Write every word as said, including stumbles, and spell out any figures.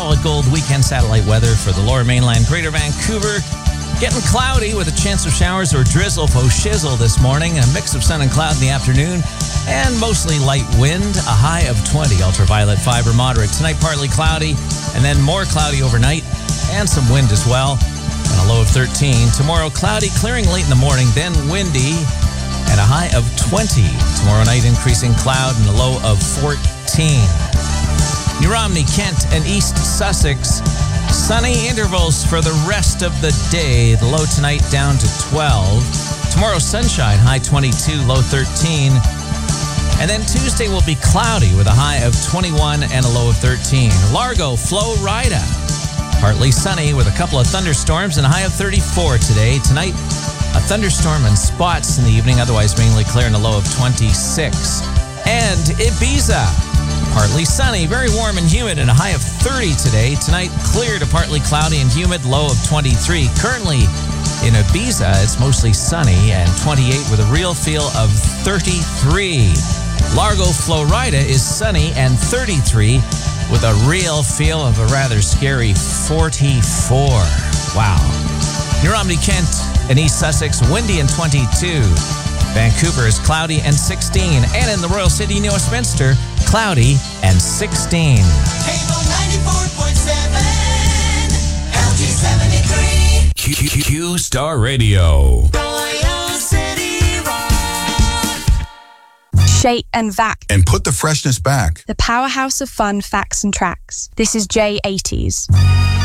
solid gold weekend satellite weather for the Lower Mainland, Greater Vancouver. Getting cloudy with a chance of showers or drizzle, faux shizzle this morning. A mix of sun and cloud in the afternoon. And mostly light wind, a high of twenty. Ultraviolet fiber moderate. Tonight partly cloudy and then more cloudy overnight and some wind as well. And a low of thirteen. Tomorrow cloudy, clearing late in the morning, then windy and a high of twenty. Tomorrow night increasing cloud and a low of fourteen. New Romney, Kent and East Sussex. Sunny intervals for the rest of the day. The low tonight down to twelve. Tomorrow sunshine, high twenty-two, low thirteen. And then Tuesday will be cloudy with a high of twenty-one and a low of thirteen. Largo, Florida. Partly sunny with a couple of thunderstorms and a high of thirty-four today. Tonight, a thunderstorm in spots in the evening, otherwise mainly clear and a low of twenty-six. And Ibiza, partly sunny, very warm and humid and a high of thirty today. Tonight, clear to partly cloudy and humid, low of twenty-three. Currently in Ibiza, it's mostly sunny and twenty-eight with a real feel of thirty-three. Largo, Florida is sunny and thirty-three with a real feel of a rather scary forty-four. Wow. New Romney, Kent and East Sussex, windy and twenty-two. Vancouver is cloudy and sixteen. And in the Royal City, New Westminster, cloudy and sixteen. Cable ninety-four point seven, L G seventy-three. Q, Q Star Radio. Royal City Rock. Shake and Vac. And put the freshness back. The powerhouse of fun, facts and tracks. This is J eighties.